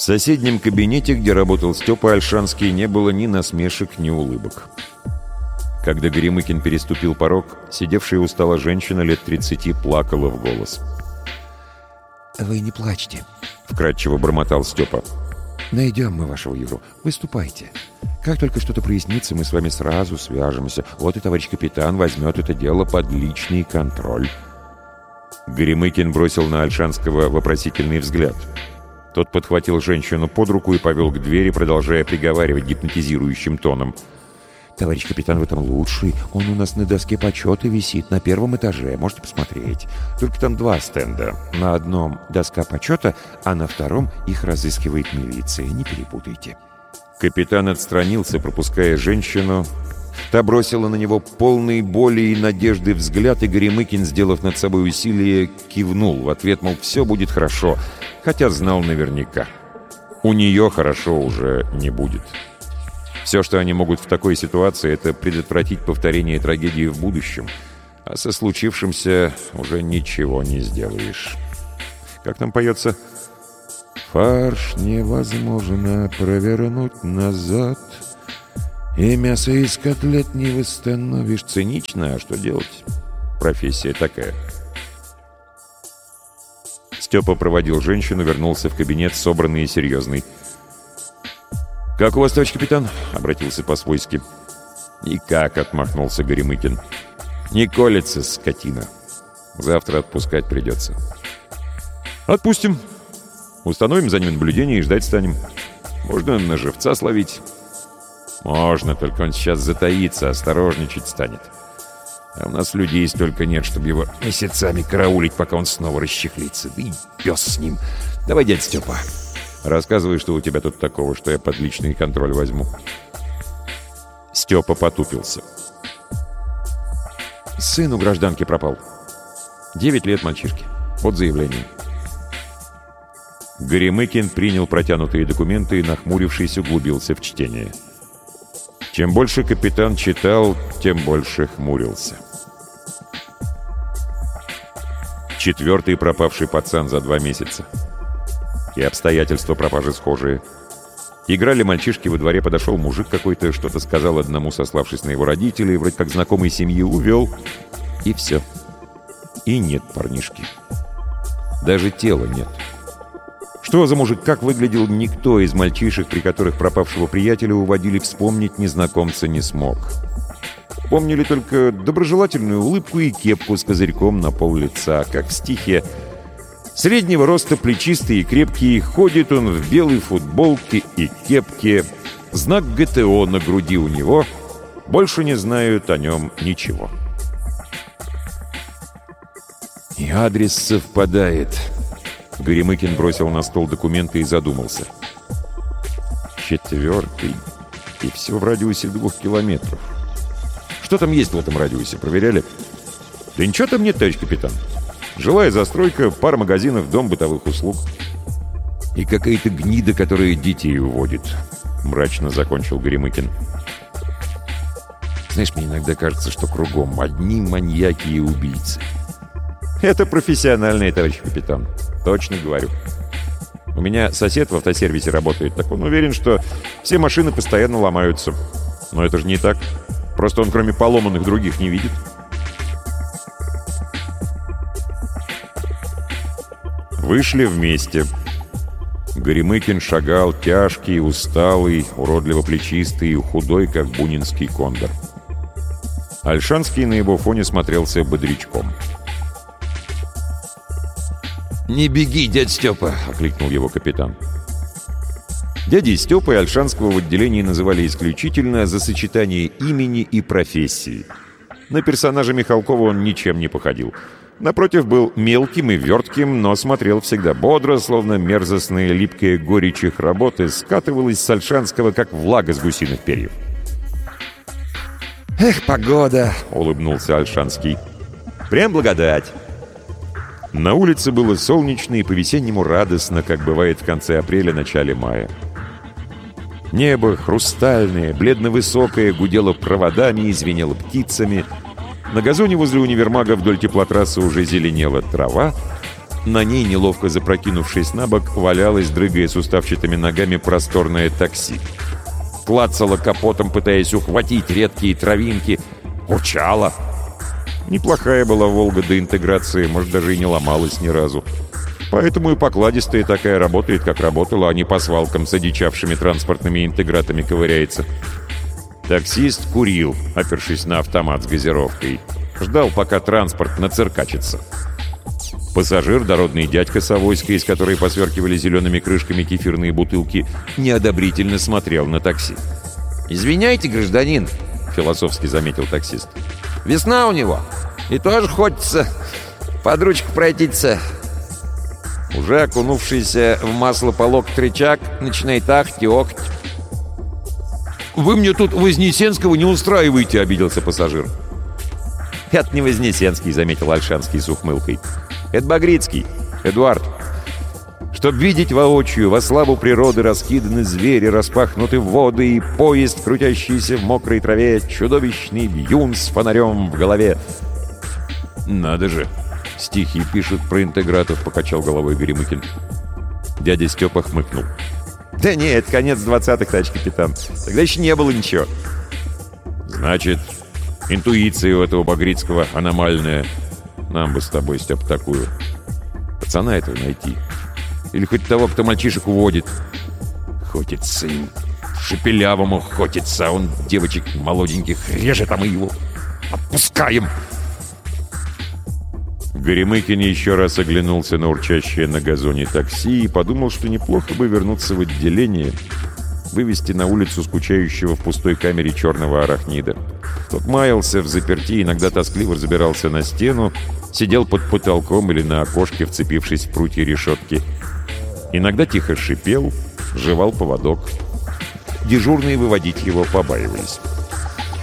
соседнем кабинете, где работал Степа Ольшанский, не было ни насмешек, ни улыбок. Когда Горемыкин переступил порог, сидевшая у стола женщина лет 30 плакала в голос. «Вы не плачьте», — вкратчиво бормотал Степа. «Найдем мы вашего Юру. Выступайте. Как только что-то прояснится, мы с вами сразу свяжемся. Вот и товарищ капитан возьмет это дело под личный контроль». Горемыкин бросил на Ольшанского вопросительный взгляд. Тот подхватил женщину под руку и повел к двери, продолжая приговаривать гипнотизирующим тоном. «Товарищ капитан в этом лучший. Он у нас на доске почета висит на первом этаже. Можете посмотреть. Только там 2 стенда. На одном доска почета, а на втором их разыскивает милиция. Не перепутайте». Капитан отстранился, пропуская женщину. Та бросила на него полный боли и надежды взгляд, и Горемыкин, сделав над собой усилие, кивнул. В ответ, мол, все будет хорошо, хотя знал наверняка. У нее хорошо уже не будет. Все, что они могут в такой ситуации, это предотвратить повторение трагедии в будущем. А со случившимся уже ничего не сделаешь. Как там поется? «Фарш невозможно провернуть назад, и мясо из котлет не восстановишь». Цинично, а что делать? Профессия такая. Степа проводил женщину, вернулся в кабинет, собранный и серьезный. «Как у вас, товарищ капитан?» — обратился по-свойски. «Никак», — отмахнулся Горемыкин. «Не колется, скотина. Завтра отпускать придется». «Отпустим. Установим за ним наблюдение и ждать станем. Можно на живца словить». «Можно, только он сейчас затаится, осторожничать станет. А у нас людей столько нет, чтобы его месяцами караулить, пока он снова расчехлится. Да и пес с ним. Давай, дядь Степа, рассказывай, что у тебя тут такого, что я под личный контроль возьму». Степа потупился. «Сын у гражданки пропал. 9 лет мальчишки. Вот заявление». Горемыкин принял протянутые документы и, нахмурившись, углубился в чтение. Чем больше капитан читал, тем больше хмурился. 4-й пропавший пацан за 2 месяца. И обстоятельства пропажи схожие. Играли мальчишки, во дворе подошел мужик какой-то, что-то сказал одному, сославшись на его родителей, вроде как знакомой семьи, увел. И все. И нет парнишки. Даже тела нет. Что за мужик, как выглядел, никто из мальчишек, при которых пропавшего приятеля уводили, вспомнить незнакомца не смог. Помнили только доброжелательную улыбку и кепку с козырьком на пол-лица, как в стихе. Среднего роста, плечистый и крепкий, ходит он в белой футболке и кепке. Знак ГТО на груди у него. Больше не знают о нем ничего. И адрес совпадает. Горемыкин бросил на стол документы и задумался. 4-й. И все в радиусе 2 километров. Что там есть в этом радиусе, проверяли? Да ничего там нет, товарищ капитан. Жилая застройка, пара магазинов, дом бытовых услуг. И какая-то гнида, которая детей уводит. Мрачно закончил Горемыкин. Знаешь, мне иногда кажется, что кругом одни маньяки и убийцы. Это профессиональные, товарищ капитан. Точно говорю. У меня сосед в автосервисе работает, так он уверен, что все машины постоянно ломаются. Но это же не так. Просто он кроме поломанных других не видит. Вышли вместе. Горемыкин шагал тяжкий, усталый, уродливо плечистый и худой, как бунинский кондор. Ольшанский на его фоне смотрелся бодрячком. «Не беги, дядь Степа!» — окликнул его капитан. Дядей Степой Ольшанского в отделении называли исключительно за сочетание имени и профессии. На персонажа Михалкова он ничем не походил. Напротив, был мелким и вертким, но смотрел всегда бодро, словно мерзостная липкая горечь их работы скатывалась с Ольшанского, как влага с гусиных перьев. «Эх, погода!» — улыбнулся Ольшанский. «Прям благодать!» На улице было солнечно и по-весеннему радостно, как бывает в конце апреля-начале мая. Небо хрустальное, бледно-высокое, гудело проводами и звенело птицами. На газоне возле универмага вдоль теплотрассы уже зеленела трава, На ней, неловко запрокинувшись на бок, валялось, дрыгая суставчатыми ногами, просторное такси. Клацало капотом, пытаясь ухватить редкие травинки. Урчало. Неплохая была «Волга» до интеграции, может, даже и не ломалась ни разу. Поэтому и покладистая такая работает, как работала, а не по свалкам с одичавшими транспортными интегратами ковыряется. Таксист курил, опершись на автомат с газировкой. Ждал, пока транспорт нациркачится. Пассажир, дородный дядька с авоськой, из которой посверкивали зелеными крышками кефирные бутылки, неодобрительно смотрел на такси. «Извиняйте, гражданин», — философски заметил таксист. «Весна у него, и тоже хочется под ручку пройтиться». Уже окунувшийся в масло по локоть рычаг начинает ахать и окать. «Вы мне тут Вознесенского не устраиваете», — обиделся пассажир. «Это не Вознесенский», — заметил Ольшанский с ухмылкой. «Это Багрицкий, Эдуард. Чтоб видеть воочию, во славу природы раскиданы звери, распахнуты воды и поезд, крутящийся в мокрой траве, чудовищный вьюн с фонарем в голове». «Надо же, стихи пишут про интегратов», — покачал головой Горемыкин. Дядя Степа хмыкнул. «Да не, это конец 20-х, товарищ капитан. Тогда еще не было ничего». «Значит, интуиция у этого Багрицкого аномальная. Нам бы с тобой, Степ, такую. Пацана этого найти. Или хоть того, кто мальчишек уводит. Охотится им. Шепелявому охотится. Он девочек молоденьких режет, а мы его отпускаем». Горемыкин еще раз оглянулся на урчащее на газоне такси и подумал, что неплохо бы вернуться в отделение, вывести на улицу скучающего в пустой камере черного арахнида. Тот маялся в заперти, иногда тоскливо забирался на стену, сидел под потолком или на окошке, вцепившись в прутья решетки. Иногда тихо шипел, жевал поводок. Дежурные выводить его побаивались.